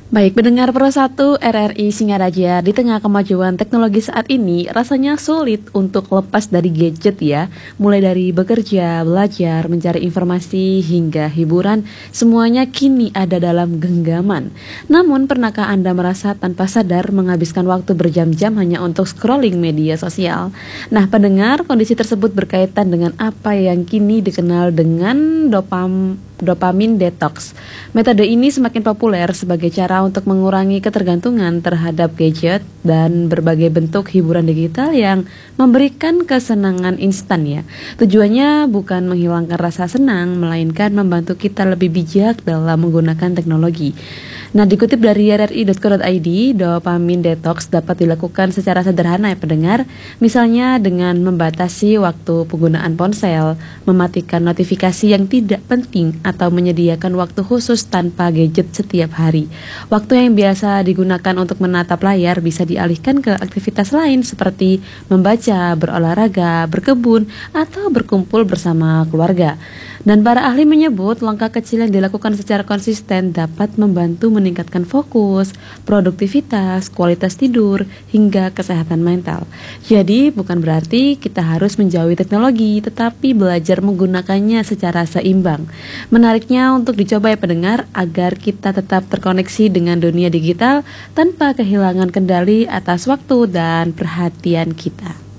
Baik, pendengar Pro 1 RRI Singaraja, di tengah kemajuan teknologi saat ini, rasanya sulit untuk lepas dari gadget ya. Mulai dari bekerja, belajar, mencari informasi, hingga hiburan, semuanya kini ada dalam genggaman. Namun, pernahkah Anda merasa tanpa sadar menghabiskan waktu berjam-jam hanya untuk scrolling media sosial? Nah, pendengar, kondisi tersebut berkaitan dengan apa yang kini dikenal dengan dopamine detox. Metode ini semakin populer sebagai cara untuk mengurangi ketergantungan terhadap gadget dan berbagai bentuk hiburan digital yang memberikan kesenangan instan ya. Tujuannya bukan menghilangkan rasa senang, melainkan membantu kita lebih bijak dalam menggunakan teknologi. Nah, dikutip dari rri.co.id, dopamine detox dapat dilakukan secara sederhana ya pendengar, misalnya dengan membatasi waktu penggunaan ponsel, mematikan notifikasi yang tidak penting, atau menyediakan waktu khusus tanpa gadget setiap hari. Waktu yang biasa digunakan untuk menatap layar bisa dialihkan ke aktivitas lain seperti membaca, berolahraga, berkebun, atau berkumpul bersama keluarga. Dan para ahli menyebut langkah kecil yang dilakukan secara konsisten dapat membantu meningkatkan fokus, produktivitas, kualitas tidur, hingga kesehatan mental. Jadi bukan berarti kita harus menjauhi teknologi, tetapi belajar menggunakannya secara seimbang. Menariknya untuk dicoba ya pendengar, agar kita tetap terkoneksi dengan dunia digital tanpa kehilangan kendali atas waktu dan perhatian kita.